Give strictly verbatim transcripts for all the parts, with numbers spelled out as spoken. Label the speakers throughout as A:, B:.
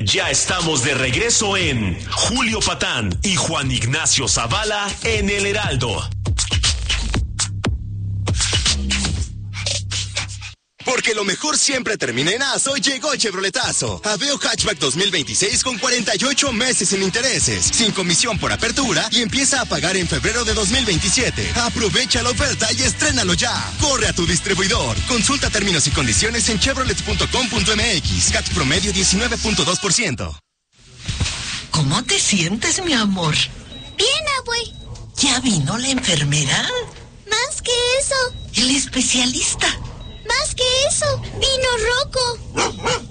A: Ya estamos de regreso en Julio Patán y Juan Ignacio Zavala en El Heraldo.
B: Porque lo mejor siempre termina en aso, llegó Chevroletazo. Aveo Hatchback dos mil veintiséis con cuarenta y ocho meses sin intereses, sin comisión por apertura y empieza a pagar en febrero de dos mil veintisiete. Aprovecha la oferta y estrénalo ya. Corre a tu distribuidor. Consulta términos y condiciones en chevrolet punto com punto m x. C A T promedio diecinueve punto dos por ciento.
C: ¿Cómo te sientes, mi amor?
D: Bien, abue.
C: ¿Ya vino la enfermera?
D: Más que eso.
C: El especialista.
D: Más que eso, vino Rocco.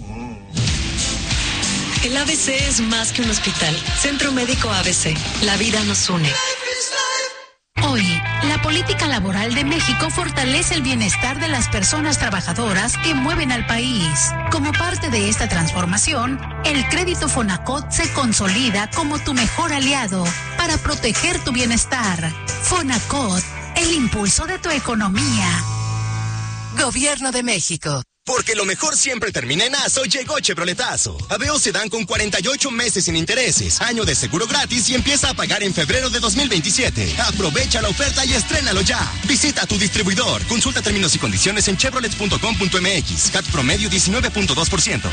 E: El A B C es más que un hospital. Centro Médico A B C. La vida nos une.
F: Hoy, la política laboral de México fortalece el bienestar de las personas trabajadoras que mueven al país. Como parte de esta transformación, el crédito Fonacot se consolida como tu mejor aliado para proteger tu bienestar. Fonacot, el impulso de tu economía.
C: Gobierno de México.
B: Porque lo mejor siempre termina en aso, llegó Chevroletazo. Aveo Sedán con cuarenta y ocho meses sin intereses, año de seguro gratis y empieza a pagar en febrero de dos mil veintisiete. Aprovecha la oferta y estrénalo ya. Visita tu distribuidor. Consulta términos y condiciones en chevrolet punto com punto m x. C A T promedio diecinueve punto dos por ciento.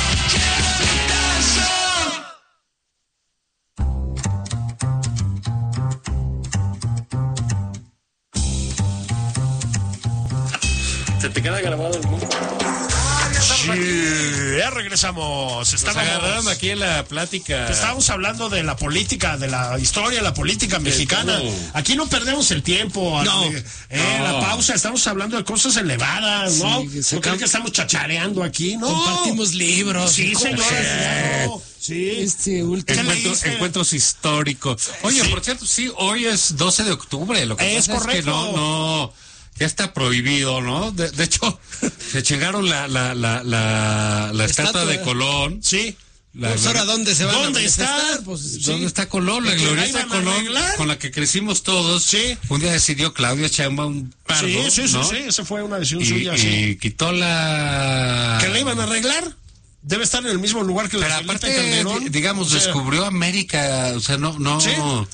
G: Se te queda grabado el mundo.
H: Sí, ya regresamos. Estábamos
G: Nos agarraron aquí en la plática.
H: Estábamos hablando de la política, de la historia de la política mexicana. Aquí no perdemos el tiempo.
I: No.
H: Eh, no. La pausa, estamos hablando de cosas elevadas, ¿no? Sí, no creo que estamos chachareando aquí, ¿no?
I: Compartimos libros.
H: Sí, señores. No. Sí.
I: Este último.
G: Encuentros, encuentros históricos. Oye, sí. Por cierto, sí, hoy es doce de octubre. Lo que
H: es
G: pasa
H: correcto.
G: Es que no, no. Ya está prohibido, ¿no? De, de hecho, se chingaron la la la la, la estatua, estatua de Colón.
H: Sí.
I: La, pues ahora, ¿dónde se van
H: ¿Dónde
I: a
H: está?
I: Pues,
G: ¿Dónde
I: sí.
G: está Colón? La glorieta de Colón, con la que crecimos todos.
H: Sí.
G: Un día decidió Claudia Sheinbaum Pardo,
H: Sí, sí, sí,
G: ¿no?
H: sí, esa fue una decisión
G: y,
H: suya.
G: Y
H: sí.
G: quitó la...
H: ¿Que la iban a arreglar? Debe estar en el mismo lugar que la
G: Pero
H: Felipe
G: aparte,
H: Calderón.
G: digamos, o sea, descubrió América, o sea, no, no...
H: ¿Sí?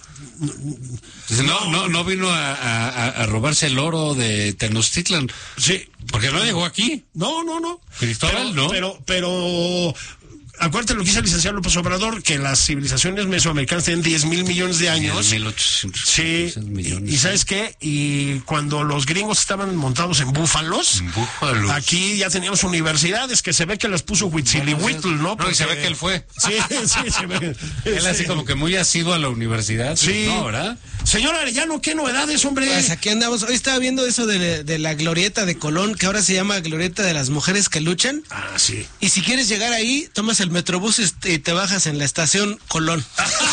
G: No, no, no vino a, a, a robarse el oro de Tenochtitlan.
H: Sí.
G: Porque no llegó aquí.
H: No, no, no.
G: Cristóbal,
H: pero,
G: ¿no?
H: Pero, pero... Acuérdate lo que dice el licenciado López Obrador, que las civilizaciones mesoamericanas tienen diez mil millones de años.
G: diez mil ochocientos
H: Sí.
G: millones.
H: Y, ¿y sabes qué? Y cuando los gringos estaban montados en búfalos,
G: búfalos.
H: Aquí ya teníamos universidades que se ve que las puso Huitzilihuitl, ¿no?
G: Porque... No, y se ve que él fue.
H: Sí, sí, se ve.
G: Él así como que muy asiduo a la universidad.
H: Sí.
G: No, ¿verdad?
H: Señor Arellano, ¿qué novedades, hombre?
I: Pues aquí andamos. Hoy estaba viendo eso de, de la glorieta de Colón, que ahora se llama glorieta de las mujeres que luchan.
H: Ah, sí.
I: Y si quieres llegar ahí, tomas el Metrobús y te bajas en la estación Colón.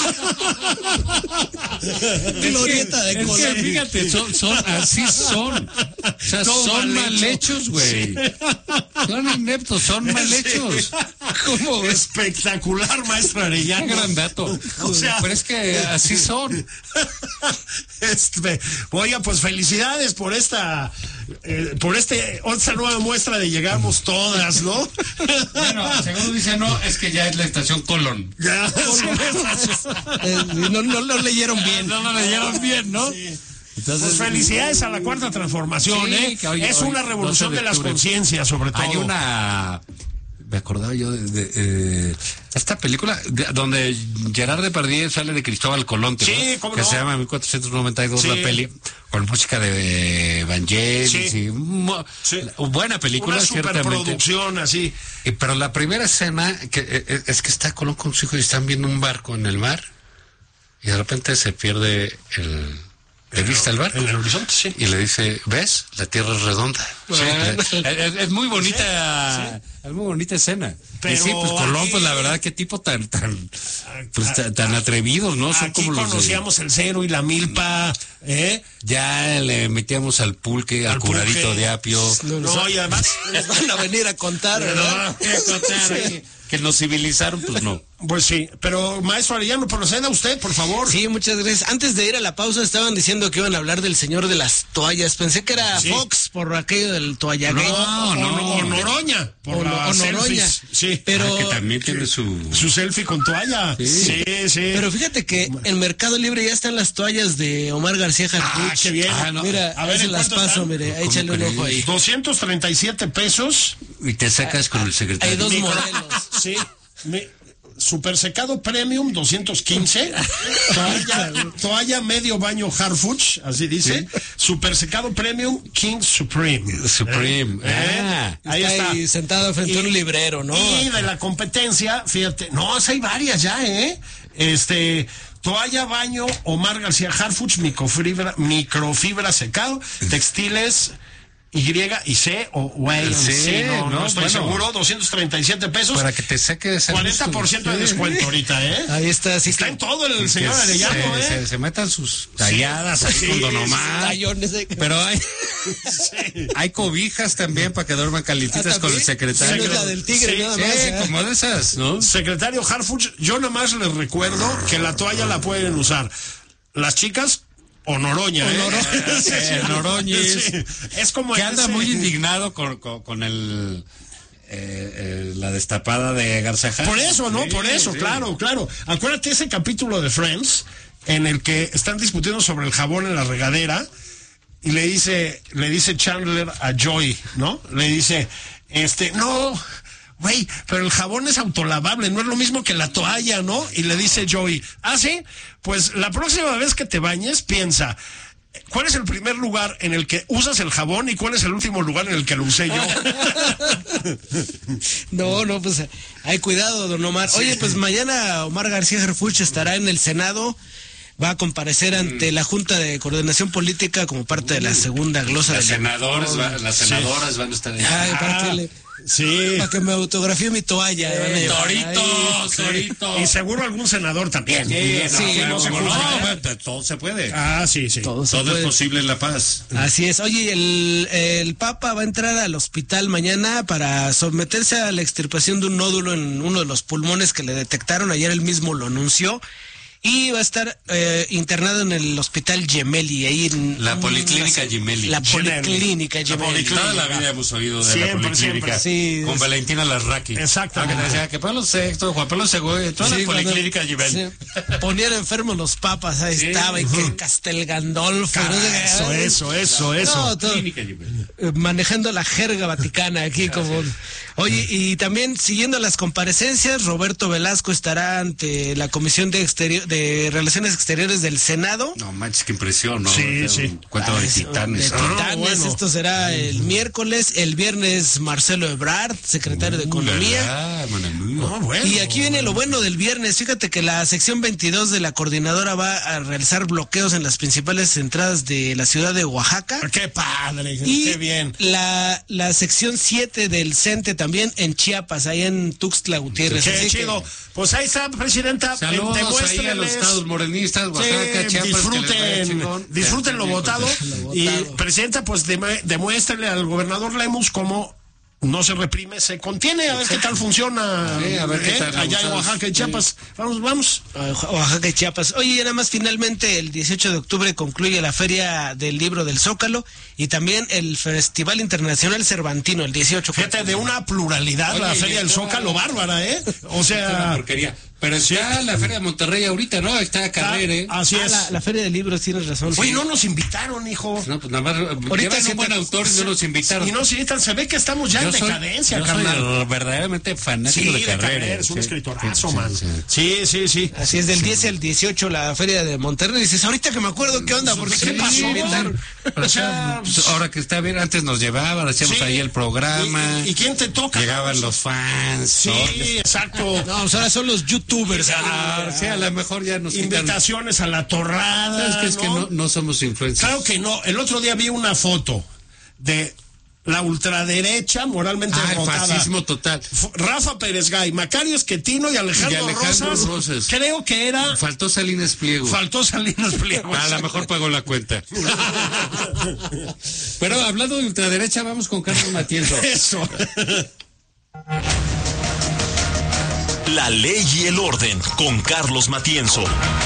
I: Glorieta de
G: es
I: Colón.
G: Que, fíjate, son, son, así son. O sea, Todo son mal, mal hechos, güey. Sí. Son ineptos, son mal hechos.
H: Sí. ¿Cómo? Espectacular, maestro Arellano.
G: Qué gran dato. O sea, pero es que así son.
H: Este, oiga, pues felicidades por esta, eh, por este, esta nueva muestra de llegamos todas, ¿no?
G: Bueno, según dice, no, es que ya es la estación Colón.
H: Ya,
I: eh, no, no lo leyeron bien.
G: No lo leyeron bien, ¿no?
H: Sí. Entonces, pues felicidades a la cuarta transformación, sí, ¿eh? Que hoy, es hoy, una revolución de, de las conciencias, sobre todo.
G: Hay una... Me acordaba yo de, de, de esta película de, donde Gerard Depardieu sale de Cristóbal Colón,
H: sí, ¿cómo
G: que
H: no?
G: se llama mil cuatrocientos noventa y dos, sí. La peli, con música de Vangelis, sí. y, sí. buena película,
H: una
G: ciertamente.
H: Superproducción, así.
G: Y, pero la primera escena que es, es que está Colón con su hijo y están viendo un barco en el mar y de repente se pierde el de vista el barco.
H: En el horizonte, sí.
G: Y le dice, ¿ves? La tierra es redonda. Sí. es, es, es muy bonita, sí. es muy bonita escena. Pero y sí, pues Colón, aquí, pues la verdad, qué tipo tan, tan, pues, tan, tan atrevidos, ¿no? Son
H: aquí
G: como los
H: conocíamos
G: de,
H: el cero y la milpa, ¿eh?
G: Ya le metíamos al pulque, al, al curadito pulque. de apio.
H: No, no, y además
I: les van a venir a contar, ¿verdad?
G: No, a contar sí. que nos civilizaron, pues no.
H: Pues sí, pero maestro Arellano, proceda usted, por favor.
I: Sí, muchas gracias. Antes de ir a la pausa estaban diciendo que iban a hablar del señor de las toallas. Pensé que era sí. Fox por aquello del toalla.
H: No, no, no, o Noroña, por
I: o,
H: la
I: o Noroña.
H: Sí,
I: pero
G: ah, que también tiene su
H: su selfie con toalla. Sí. sí, sí.
I: Pero fíjate que en Mercado Libre ya están las toallas de Omar García Harfuch.
H: Ah, qué bien.
I: Ah, no. Mira, a ver, se las paso, están? Mire, échale un ojo ahí.
H: doscientos treinta y siete pesos.
G: Y te sacas con el secretario.
I: Hay dos modelos.
H: Sí. Me... Super secado premium doscientos quince, toalla, toalla medio baño Harfuch, así dice, ¿sí? Super secado premium King Supreme.
G: Supreme,
H: ¿Eh? Ah,
I: ahí está. está. Ahí sentado frente y, a un librero, ¿no?
H: Y de la competencia, fíjate, no, hay varias ya, ¿eh? Este, toalla baño Omar García Harfuch, microfibra, microfibra secado, textiles Y y C o Way
G: sí,
H: C, no, no, no estoy
G: bueno,
H: seguro, doscientos treinta y siete pesos.
G: Para que te saques
H: cuarenta por ciento de descuento ahorita, ¿eh?
I: Ahí está, sí.
H: Está que, en todo el señor Arellano,
G: se,
H: ¿eh?
G: Se, se metan sus talladas, sí, así con Don Omar.
I: Sí,
G: pero hay, sí. hay cobijas también para que duerman calientitas ¿Ah, con el secretario.
I: Sí, la del tigre,
G: sí,
I: nada
G: sí,
I: más, ¿eh?
G: como de esas, ¿no?
H: Secretario Harfuch, yo nomás les recuerdo que la toalla la pueden usar las chicas o Noroña, ¿eh?
G: O Noroña, sí, sí, Noroñez.
H: Sí. Es como
G: que anda
H: ese...
G: muy indignado con, con, con el eh, eh, la destapada de Garza Harfuch.
H: Por eso, ¿no? Sí, Por eso, sí. claro, claro. Acuérdate ese capítulo de Friends en el que están discutiendo sobre el jabón en la regadera y le dice, le dice Chandler a Joey, ¿no? Le dice, este, no, güey, pero el jabón es autolavable, no es lo mismo que la toalla, ¿no? Y le dice Joey, ¿ah, sí? Pues la próxima vez que te bañes, piensa, ¿cuál es el primer lugar en el que usas el jabón y cuál es el último lugar en el que lo usé yo?
I: No, no, pues hay cuidado, don Omar. Oye, pues mañana Omar García Harfuch estará en el Senado. Va a comparecer ante mm. la Junta de Coordinación Política como parte de la segunda glosa.
G: Las senadoras, va, las senadoras sí. van a estar ahí.
I: Ay, para que le...
H: Sí.
I: Para que me autografíe mi toalla.
G: Eh, Torito, Torito.
H: Y seguro algún senador también.
G: Sí,
H: no,
G: sí,
H: no,
G: no,
H: no,
G: no, no, todo se puede.
H: Ah, sí, sí.
G: Todo, todo es posible en La Paz.
I: Así es. Oye, el, el Papa va a entrar al hospital mañana para someterse a la extirpación de un nódulo en uno de los pulmones que le detectaron. Ayer él mismo lo anunció. Y va a estar eh, internado en el hospital Gemelli, ahí en
G: la policlínica Gemelli.
I: La policlínica Gemelli.
G: Toda la vida hemos oído de siempre, la policlínica.
I: Sí,
G: con es... Valentina Larraqui.
H: Exacto.
G: Ah, que decía que Pablo sexto, Juan Pablo segundo, toda sí, la policlínica Gemelli.
I: Ponían enfermos los papas, ahí sí. estaba, y que Castel Gandolfo.
H: No sé, eso, eso, eso, eso.
I: No, todo, manejando la jerga vaticana aquí como... Oye, y también siguiendo las comparecencias, Roberto Velasco estará ante la Comisión de Exterior, de Relaciones Exteriores del Senado.
G: No manches, qué impresión, ¿no?
H: Sí, sí.
G: Cuento ah, de titanes.
I: De titanes, ah, bueno. Esto será el miércoles, el viernes Marcelo Ebrard, secretario uh, de Economía.
G: La, la,
H: no, bueno,
I: y aquí viene lo bueno del viernes. Fíjate que la sección veintidós de la coordinadora va a realizar bloqueos en las principales entradas de la ciudad de Oaxaca.
H: ¡Qué padre!
I: Y
H: ¡Qué bien!
I: La, la sección siete del CENTE también en Chiapas, ahí en Tuxtla Gutiérrez.
H: ¡Qué Así chido! Que... Pues ahí está, presidenta.
G: Saludos ahí a los estados morenistas, Oaxaca,
H: sí,
G: Chiapas.
H: Disfruten, disfruten lo votado. Lo votado. Y, presidenta, pues demuéstrenle al gobernador Lemus cómo no se reprime, se contiene, a ver qué tal funciona.
G: Sí, a ver qué tal,
H: ¿eh? Allá en Oaxaca y Chiapas. Sí. Vamos, vamos.
I: Oaxaca y Chiapas. Oye, y nada más finalmente el dieciocho de octubre concluye la Feria del Libro del Zócalo y también el Festival Internacional Cervantino, el dieciocho.
H: Fíjate, de una pluralidad. Oye, la Feria del Zócalo, bárbara, ¿eh? O sea...
G: Una porquería. Pero está sí. la Feria de Monterrey ahorita, ¿no? Está Carrera, ¿eh?
H: Así
I: ah,
H: es.
I: La, la Feria de Libros, tienes razón.
H: Oye, sí. no nos invitaron, hijo.
G: No, pues nada más. Ahorita es un buen autor y no nos invitaron.
H: Y no, sí, se ve que estamos ya
G: yo
H: en
G: soy,
H: decadencia,
G: yo
H: carnal.
G: Soy verdaderamente fanático
H: sí,
G: de Carrera.
H: Carrera. Es un
G: sí,
H: escritorazo,
G: sí,
H: man. Sí, sí, sí, sí.
I: Así es, del diez al dieciocho la Feria de Monterrey. Dices, ahorita que me acuerdo, ¿qué onda? Porque
H: sí,
I: ¿qué pasó?
G: O sea, pues, ahora que está bien, antes nos llevaban, hacíamos sí. ahí el programa.
H: ¿Y, y quién te toca?
G: Llegaban los fans.
H: Sí, ¿no? Exacto.
I: No, pues ahora son los youtubers.
G: Ah, sí, a lo mejor ya nos
H: invitaciones
G: quitan.
H: a la torrada.
G: Es que, es
H: ¿no?
G: que no, no somos influencers.
H: Claro que no. El otro día vi una foto de la ultraderecha moralmente
G: ah,
H: derrotada.
G: El fascismo total.
H: Rafa Pérez Gay, Macario Esquetino y Alejandro,
G: y Alejandro
H: Rosas.
G: Rosas.
H: Creo que era...
G: Faltó Salinas Pliego.
H: Faltó Salinas Pliego.
G: A lo mejor pagó la cuenta. Pero hablando de ultraderecha, vamos con Carlos Matienzo.
H: Eso.
A: La ley y el orden con Carlos Matienzo.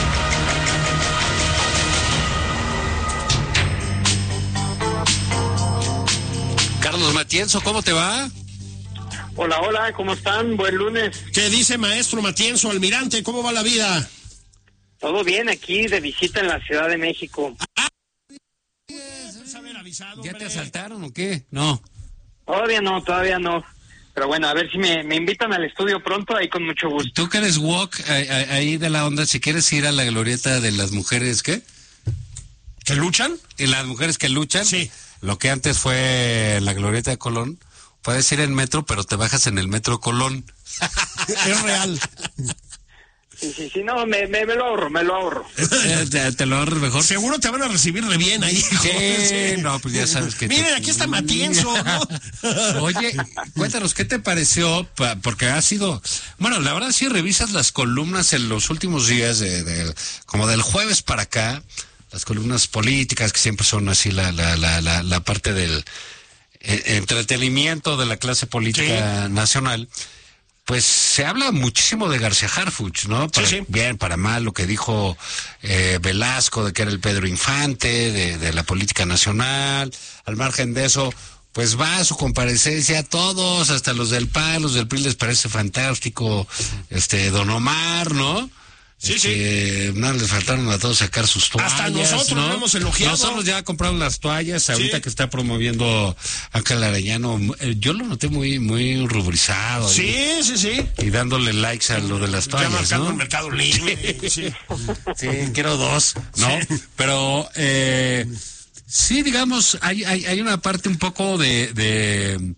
G: Carlos Matienzo, ¿cómo te va?
J: Hola, hola, ¿cómo están? Buen lunes.
H: ¿Qué dice maestro Matienzo, almirante? ¿Cómo va la vida?
J: Todo bien aquí de visita en la Ciudad de México.
G: ¿Ya te asaltaron o qué? No.
J: Todavía no, todavía no. Pero bueno, a ver si me, me invitan al estudio pronto, ahí con mucho gusto.
G: Tú que eres walk ahí de la onda, si quieres ir a la glorieta de las mujeres, ¿qué?
H: ¿Que luchan?
G: ¿Y las mujeres que luchan?
H: Sí.
G: Lo que antes fue la glorieta de Colón, puedes ir en metro, pero te bajas en el metro Colón.
H: Es real.
J: Sí, sí, sí, no, me, me, me lo ahorro, me lo ahorro.
G: ¿Te, te lo ahorro mejor?
H: Seguro te van a recibir re bien ahí.
G: Sí, no, pues ya sabes que...
H: Miren,
G: te...
H: aquí está Matienzo, ¿no?
G: Oye, cuéntanos, ¿qué te pareció? Porque ha sido... Bueno, la verdad, si revisas las columnas en los últimos días, de, de, como del jueves para acá, las columnas políticas, que siempre son así la, la, la, la, la parte del eh, entretenimiento de la clase política sí. nacional, pues se habla muchísimo de García Harfuch, ¿no? Para, sí, sí. Bien, para mal, lo que dijo eh, Velasco, de que era el Pedro Infante, de, de la política nacional. Al margen de eso, pues va a su comparecencia, todos, hasta los del P A N, los del P R I les parece fantástico, este, Don Omar, ¿no?
H: Sí,
G: este, sí. No les faltaron a todos sacar sus toallas.
H: Hasta nosotros
G: ¿no?
H: lo hemos elogiado.
G: Nosotros ya compramos las toallas, ahorita sí. que está promoviendo Ángel Arellano. Yo lo noté muy muy ruborizado.
H: Sí,
G: y,
H: sí, sí.
G: Y dándole likes a lo de las toallas,
H: ya marcando
G: ¿no?
H: el Mercado Libre. Sí.
G: sí, quiero dos, ¿no? Sí. Pero, eh, sí, digamos, hay, hay, hay una parte un poco de... de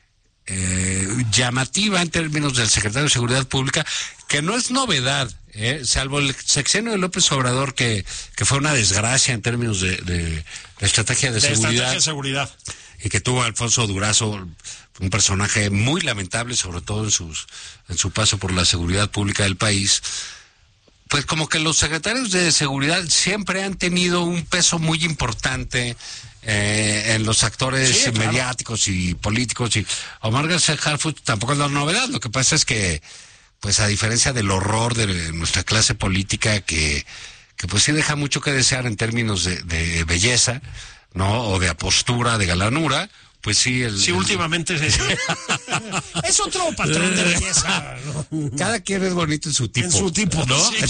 G: eh, llamativa en términos del secretario de Seguridad Pública, que no es novedad, ¿eh? Salvo el sexenio de López Obrador, que, que fue una desgracia en términos de, de, de estrategia de, de seguridad.
H: Estrategia de seguridad.
G: Y que tuvo a Alfonso Durazo, un personaje muy lamentable, sobre todo en sus en su paso por la seguridad pública del país. Pues como que los secretarios de seguridad siempre han tenido un peso muy importante eh, en los actores sí, claro. mediáticos y políticos. Y Omar García Harfuch tampoco es la novedad. Lo que pasa es que, pues a diferencia del horror de nuestra clase política, que, que pues sí deja mucho que desear en términos de, de belleza, ¿no? O de apostura, de galanura. Pues sí, el,
H: sí,
G: el...
H: últimamente es, es otro patrón de belleza, ¿no?
G: Cada quien es bonito en su tipo.
H: En su tipo,
G: ¿no?
H: Sí.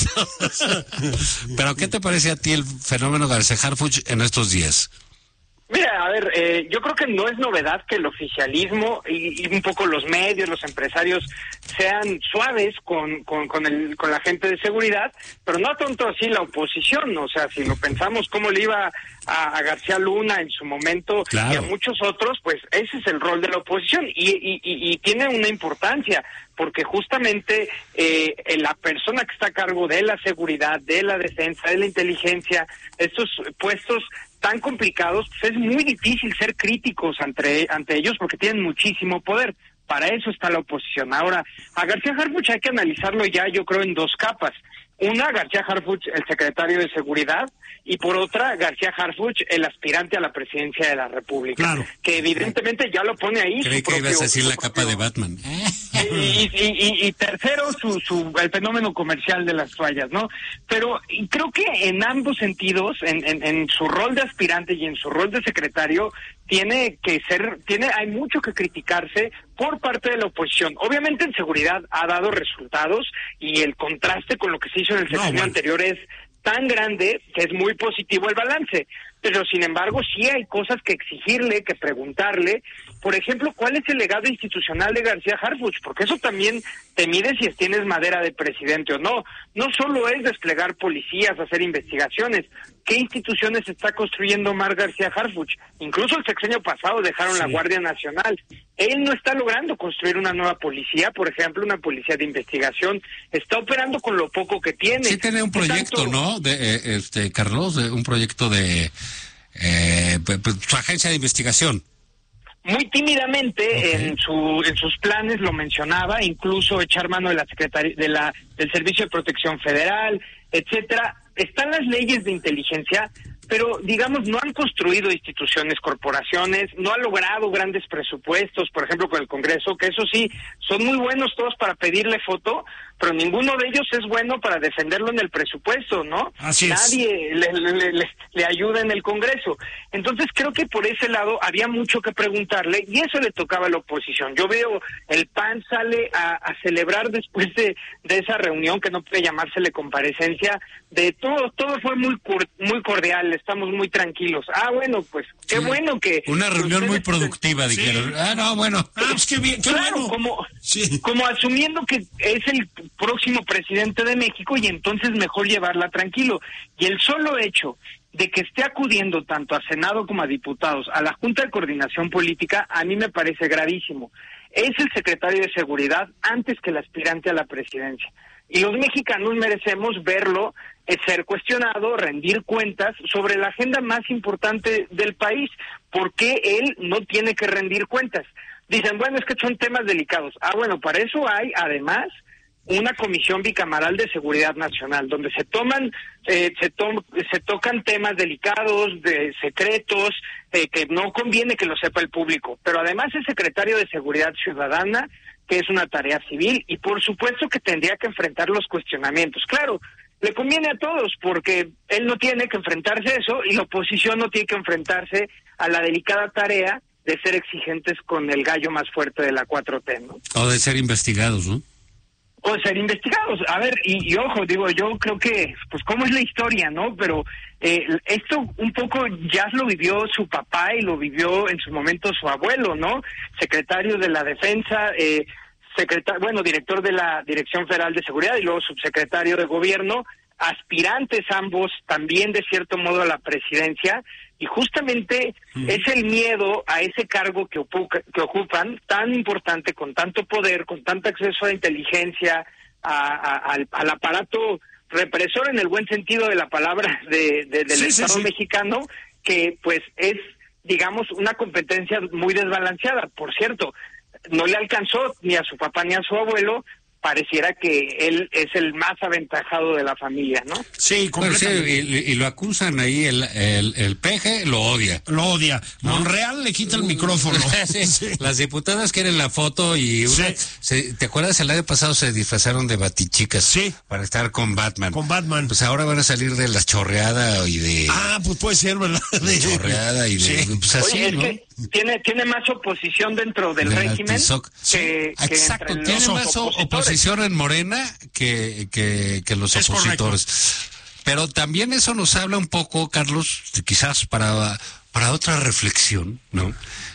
G: Pero ¿qué te parece a ti el fenómeno García Harfuch en estos días?
J: Mira, a ver, eh, yo creo que no es novedad que el oficialismo y, y un poco los medios, los empresarios sean suaves con con con, el, con la gente de seguridad, pero no tanto así la oposición. O sea, si lo pensamos cómo le iba a, a García Luna en su momento claro. y a muchos otros, pues ese es el rol de la oposición y, y, y, y tiene una importancia, porque justamente eh, la persona que está a cargo de la seguridad, de la defensa, de la inteligencia, estos puestos tan complicados, pues es muy difícil ser críticos ante, ante ellos porque tienen muchísimo poder. Para eso está la oposición. Ahora, a García Harfuch hay que analizarlo ya, yo creo, en dos capas. Una, García Harfuch, el secretario de Seguridad, y por otra, García Harfuch, el aspirante a la presidencia de la República. Claro. Que evidentemente ya lo pone ahí.
G: Creí que ibas a decir la capa de Batman.
J: Y, y, y, y tercero, su, su, el fenómeno comercial de las toallas, ¿no? Pero creo que en ambos sentidos, en, en, en su rol de aspirante y en su rol de secretario, tiene que ser, tiene, hay mucho que criticarse por parte de la oposición. Obviamente en seguridad ha dado resultados y el contraste con lo que se hizo en el sexenio no, bueno. anterior es tan grande que es muy positivo el balance. Pero sin embargo sí hay cosas que exigirle, que preguntarle. Por ejemplo, ¿cuál es el legado institucional de García Harfuch? Porque eso también te mide si tienes madera de presidente o no. No solo es desplegar policías, hacer investigaciones. ¿Qué instituciones está construyendo Omar García Harfuch? Incluso el sexenio pasado dejaron sí. la Guardia Nacional. Él no está logrando construir una nueva policía, por ejemplo, una policía de investigación. Está operando con lo poco que tiene.
G: Sí tiene un proyecto, tanto... ¿no? De, eh, este Carlos, de un proyecto de eh, su agencia de investigación.
J: Muy tímidamente okay. en su en sus planes lo mencionaba, incluso echar mano de la secretaria de la del Servicio de Protección Federal, etcétera. Están las leyes de inteligencia, pero digamos no han construido instituciones, corporaciones, no ha logrado grandes presupuestos, por ejemplo con el Congreso, que eso sí, son muy buenos todos para pedirle foto, pero ninguno de ellos es bueno para defenderlo en el presupuesto, ¿no?
H: Así es.
J: Nadie le, le, le, le ayuda en el Congreso. Entonces creo que por ese lado había mucho que preguntarle y eso le tocaba a la oposición. Yo veo el P A N sale a, a celebrar después de, de esa reunión, que no puede llamársele comparecencia, de todo, todo fue muy cur, muy cordial, estamos muy tranquilos. Ah, bueno, pues qué sí. bueno que...
G: Una reunión muy productiva, sí. dijeron. Ah, no, bueno.
H: Ah, pues qué bien, qué
J: claro,
H: bueno.
J: Como,
H: sí.
J: como asumiendo que es el próximo presidente de México y entonces mejor llevarla tranquilo. Y el solo hecho de que esté acudiendo tanto a Senado como a diputados a la Junta de Coordinación Política, a mí me parece gravísimo. Es el secretario de Seguridad antes que el aspirante a la presidencia. Y los mexicanos merecemos verlo, eh, ser cuestionado, rendir cuentas sobre la agenda más importante del país. ¿Por qué él no tiene que rendir cuentas? Dicen, bueno, es que son temas delicados. Ah, bueno, para eso hay, además, una comisión bicameral de seguridad nacional, donde se toman, eh, se, to se tocan temas delicados, de secretos, eh, que no conviene que lo sepa el público. Pero además el secretario de Seguridad Ciudadana, que es una tarea civil, y por supuesto que tendría que enfrentar los cuestionamientos. Claro, le conviene a todos, porque él no tiene que enfrentarse a eso, y la oposición no tiene que enfrentarse a la delicada tarea de ser exigentes con el gallo más fuerte de la cuatro T, ¿no?
G: O de ser investigados, ¿no?
J: O ser investigados. A ver, y, y ojo, digo, yo creo que, pues, cómo es la historia, ¿no? Pero eh, esto un poco ya lo vivió su papá y lo vivió en su momento su abuelo, ¿no? Secretario de la Defensa, eh, secretario, bueno, director de la Dirección Federal de Seguridad y luego subsecretario de Gobierno, aspirantes ambos también de cierto modo a la presidencia, y justamente mm. es el miedo a ese cargo que, ocupa, que ocupan, tan importante, con tanto poder, con tanto acceso a inteligencia, a, a, al, al aparato represor en el buen sentido de la palabra de, de, del sí, Estado sí, sí. mexicano, que pues es, digamos, una competencia muy desbalanceada. Por cierto, no le alcanzó ni a su papá ni a su abuelo. Pareciera que él es el más aventajado de la familia, ¿no?
H: Sí, completamente.
G: Bueno, sí, y, y lo acusan ahí, el, el, el Peje lo odia.
H: Lo odia. ¿No? Monreal le quita el micrófono.
G: sí, sí. Las diputadas quieren la foto y una, sí. se, ¿te acuerdas? El año pasado se disfrazaron de batichicas.
H: Sí.
G: Para estar con Batman.
H: Con Batman.
G: Pues ahora van a salir de la chorreada y de...
H: Ah, pues puede ser, ¿verdad?
G: De chorreada y de... Sí. Pues así,
J: Oye,
G: ¿no?
J: Es que tiene, tiene más oposición dentro del de régimen que, que
G: exacto, entre tiene más oposición en Morena que, que, que los es opositores. Correcto. Pero también eso nos habla un poco, Carlos, quizás para, para otra reflexión, ¿no?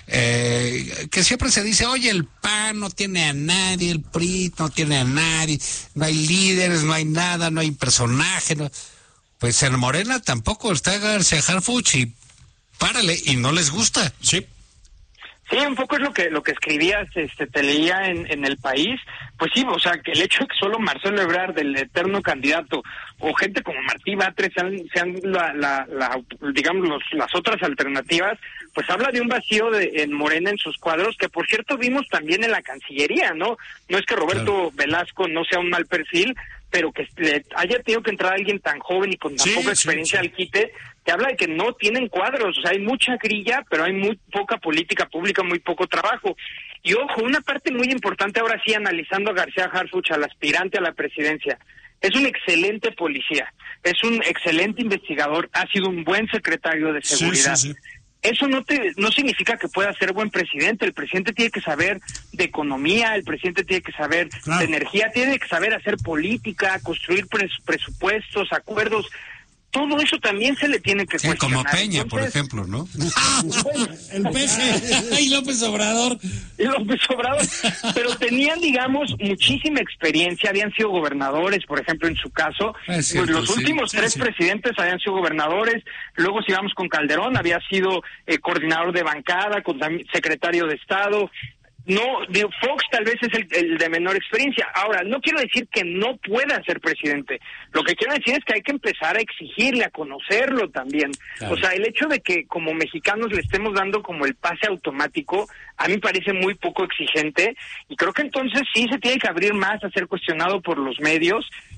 G: Eh, que siempre se dice, oye, el P A N no tiene a nadie, el P R I no tiene a nadie, no hay líderes, no hay nada, no hay personaje, no. Pues en Morena tampoco está García Harfuch y párale, y no les gusta.
H: Sí.
J: Sí, un poco es lo que lo que escribías, este, te leía en, en El País. Pues sí, o sea, que el hecho de que solo Marcelo Ebrard, del eterno candidato, o gente como Martí Batres sean, sean la, la, la, digamos, los, las otras alternativas, pues habla de un vacío de, en Morena en sus cuadros, que por cierto vimos también en la Cancillería, ¿no? No es que Roberto claro. Velasco no sea un mal perfil, pero que le haya tenido que entrar alguien tan joven y con tan sí, poca experiencia sí, sí. al quite, te habla de que no tienen cuadros, o sea, hay mucha grilla, pero hay muy poca política pública, muy poco trabajo. Y ojo, una parte muy importante ahora sí, analizando a García Harfuch, al aspirante a la presidencia, es un excelente policía, es un excelente investigador, ha sido un buen secretario de seguridad. Sí, sí, sí. Eso no te no significa que pueda ser buen presidente. El presidente tiene que saber de economía, el presidente tiene que saber claro. de energía, tiene que saber hacer política, construir pres, presupuestos, acuerdos. Todo eso también se le tiene que
G: sí,
J: cuestionar.
G: Como Peña,
J: Entonces,
G: por ejemplo, ¿no?
J: Bueno,
H: el Peje
I: y López Obrador.
J: Y López Obrador. Pero tenían, digamos, muchísima experiencia, habían sido gobernadores, por ejemplo, en su caso. Es cierto, pues los sí, últimos sí, tres sí. presidentes habían sido gobernadores. Luego, si vamos con Calderón, había sido eh, coordinador de bancada, con, secretario de Estado. No, digo, Fox tal vez es el, el de menor experiencia. Ahora, no quiero decir que no pueda ser presidente. Lo que quiero decir es que hay que empezar a exigirle, a conocerlo también. Claro. O sea, el hecho de que como mexicanos le estemos dando como el pase automático, a mí me parece muy poco exigente. Y creo que entonces sí se tiene que abrir más a ser cuestionado por los medios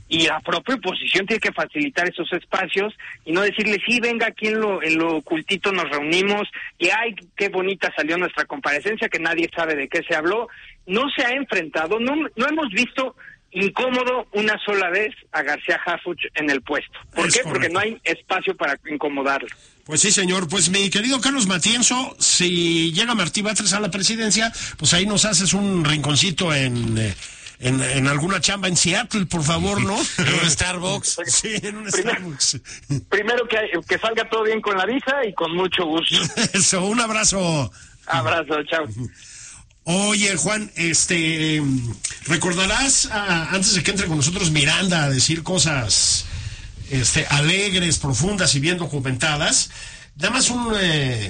J: y la propia oposición tiene que facilitar esos espacios y no decirle, sí, venga, aquí en lo, en lo ocultito nos reunimos, y ay, qué bonita salió nuestra comparecencia, que nadie sabe de qué se habló. No se ha enfrentado, no, no hemos visto incómodo una sola vez a García Harfuch en el puesto. ¿Por
H: Es
J: qué?
H: correcto.
J: Porque no hay espacio para incomodarlo.
H: Pues sí, señor. Pues mi querido Carlos Matienzo, si llega Martí Batres a la presidencia, pues ahí nos haces un rinconcito en, eh, en, en alguna chamba en Seattle, por favor, ¿no?
G: En un Starbucks.
H: Sí, en un
J: Primero-
H: Starbucks.
J: Primero que, que salga todo bien con la visa y con mucho gusto.
H: Eso, un abrazo.
J: Abrazo, chao.
H: Oye, Juan, este, recordarás ah, antes de que entre con nosotros Miranda a decir cosas este, alegres, profundas y bien documentadas. Nada más un, eh,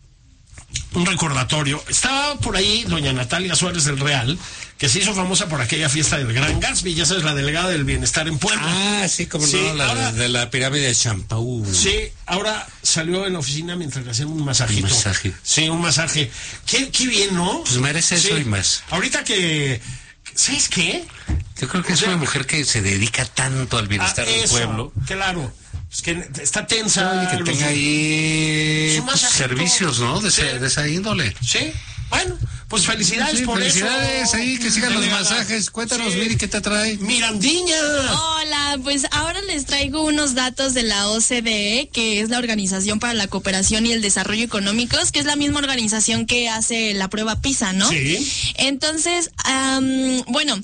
H: un recordatorio. Estaba por ahí doña Natalia Suárez del Real, que se hizo famosa por aquella fiesta del Gran Gatsby, ya sabes, la delegada del bienestar en Puebla.
G: Ah, sí, como
H: Sí,
G: no, la
H: ahora-
G: de, de la pirámide de Champú.
H: Sí, ahora salió en la oficina mientras le hacían un masajito.
G: Un masaje.
H: Sí, un masaje. Qué, qué bien, ¿no?
G: Pues merece eso y más.
H: Ahorita que, ¿sabes qué?
G: Yo creo que
H: O
G: es
H: sea,
G: una mujer que se dedica tanto al bienestar
H: Ah,
G: del
H: eso,
G: pueblo.
H: Claro. Es que está tensa.
G: Y que
H: los-
G: tenga ahí
H: Su
G: pues,
H: masajito.
G: servicios, ¿no? De, ese-
H: Sí.
G: de esa índole.
H: Sí. Bueno, pues felicidades
G: Sí,
H: por
G: felicidades,
H: eso.
G: ahí, que sigan los
H: Delegada.
G: masajes. Cuéntanos,
H: Sí.
G: Miri, ¿qué te trae?
H: Mirandiña.
K: Hola, pues ahora les traigo unos datos de la O C D E, que es la Organización para la Cooperación y el Desarrollo Económicos, que es la misma organización que hace la prueba PISA, ¿no?
H: Sí.
K: Entonces, am, bueno,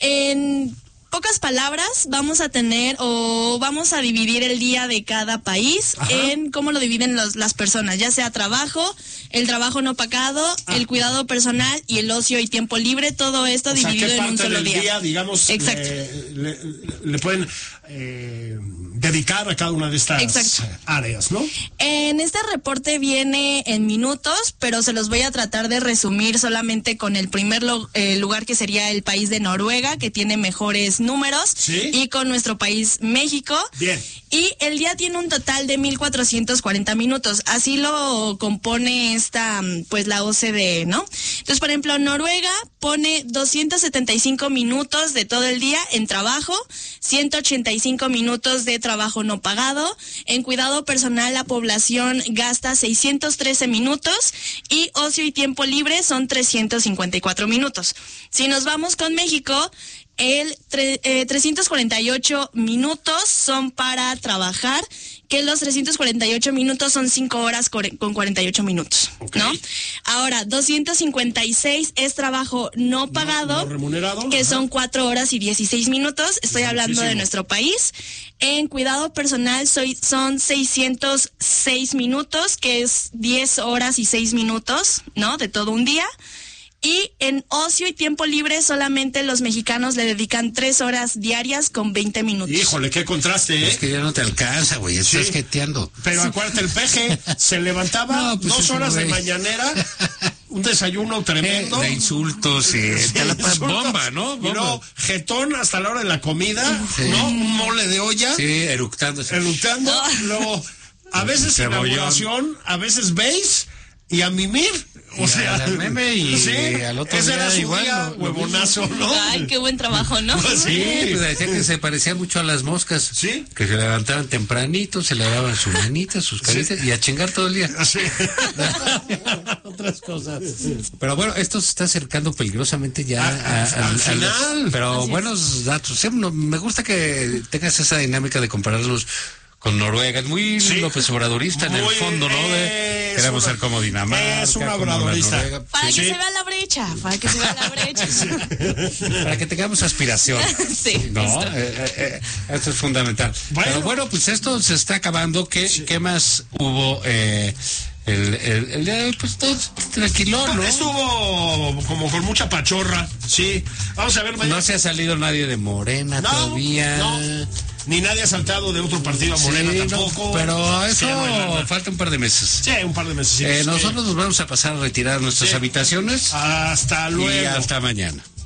K: en pocas palabras, vamos a tener o vamos a dividir el día de cada país
H: Ajá.
K: en cómo lo dividen los- las personas, ya sea trabajo, el trabajo no pagado,
H: Ah.
K: el cuidado personal y el ocio y tiempo libre, todo esto
H: O sea,
K: dividido
H: ¿qué
K: en un
H: parte
K: solo
H: del
K: día.
H: día, digamos,
K: Exacto.
H: le, le- le pueden eh, dedicar a cada una de estas
K: Exacto.
H: áreas, ¿no?
K: En este reporte viene en minutos, pero se los voy a tratar de resumir solamente con el primer lo- eh, lugar, que sería el país de Noruega, que tiene mejores números,
H: Sí.
K: y con nuestro país México.
H: Bien.
K: Y el día tiene un total de mil cuatrocientos cuarenta minutos. Así lo compone esta, mm, pues la O C D E, ¿no? Entonces, por ejemplo, Noruega pone doscientos setenta y cinco minutos de todo el día en trabajo, ciento ochenta y cinco minutos de trabajo no pagado. En cuidado personal, la población gasta seiscientos trece minutos y ocio y tiempo libre son trescientos cincuenta y cuatro minutos. Si nos vamos con México, el tre- eh, trescientos cuarenta y ocho minutos son para trabajar, que los trescientos cuarenta y ocho minutos son cinco horas core- con cuarenta y ocho minutos,
H: Ok.
K: ¿no? Ahora, doscientos cincuenta y seis es trabajo no pagado,
H: no remunerado,
K: que
H: ajá.
K: son cuatro horas y dieciséis minutos. Estoy hablando de
H: Muchísimo.
K: nuestro país. En cuidado personal soy, son seiscientos seis minutos, que es diez horas y seis minutos, ¿no? De todo un día. Y en ocio y tiempo libre solamente los mexicanos le dedican tres horas diarias con veinte minutos.
H: Híjole, qué contraste, ¿eh?
G: Es que ya no te alcanza, güey. Estás
H: Sí.
G: jeteando.
H: Pero acuérdate, el peje se levantaba
G: No, pues
H: dos
G: ese
H: horas de
G: güey.
H: mañanera, un desayuno
G: Eh,
H: tremendo.
G: de insultos y
H: Sí,
G: te la pa-
H: insultos.
G: bomba, ¿no?
H: Y
G: Bomba.
H: luego, jetón hasta la hora de la comida,
G: Sí.
H: ¿no? Un mole de olla,
G: Sí, eructando.
H: eructando, luego, a veces
G: Cebollón.
H: inauguración, a veces veis, y a mimir. O
G: Y
H: sea,
G: al meme y al otro
H: ese
G: día
H: era su
G: igual,
H: día,
G: lo- lo
H: huevonazo, ¿no?
K: Ay, qué buen trabajo, ¿no?
H: Pues
G: Sí, pues decía que se parecía mucho a las moscas.
H: Sí.
G: Que se levantaban tempranito, se lavaban sus manitas, sus caritas y a chingar todo el día.
H: Así.
G: Otras cosas. Pero bueno, esto se está acercando peligrosamente ya
H: A- a-
G: a-
H: al final.
G: pero buenos datos. Sí, no, me gusta que tengas esa dinámica de compararlos con Noruega. Es muy
H: Sí.
G: López Obradorista en el
H: Muy-
G: fondo, ¿no? De,
H: es
G: queremos
H: una-
G: ser como Dinamarca.
H: es una
G: como la
H: obradorista.
G: Noruega.
K: Para
H: Sí.
K: que
H: Sí.
K: se vea la brecha, para que se vea la brecha.
G: Para que tengamos aspiración.
K: Sí,
G: No,
K: justo.
G: eh, eh, eh, esto es fundamental.
H: Bueno.
G: Pero bueno, pues esto se está acabando. ¿Qué, ¿qué más hubo eh, el, el, el día de hoy? Pues todo tranquilo, ¿no?
H: Estuvo como con mucha pachorra, sí. Vamos a ver mañana.
G: No se ha salido nadie de Morena
H: No,
G: todavía.
H: no. Ni nadie ha saltado de otro partido a
G: Sí,
H: Morena
G: no,
H: tampoco.
G: pero
H: Sí,
G: eso
H: no hay nada.
G: falta un par de meses.
H: Sí, un par de meses.
G: Eh, nosotros nos vamos a pasar a retirar nuestras
H: Sí.
G: habitaciones
H: Hasta luego.
G: y hasta mañana.